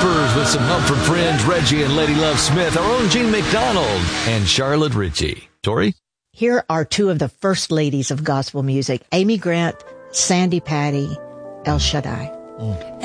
Troopers with some Mumford friends, Reggie and Lady Love Smith, our own Gene McDonald, and Charlotte Ritchie. Tori? Here are two of the first ladies of gospel music, Amy Grant, Sandy Patty, El Shaddai.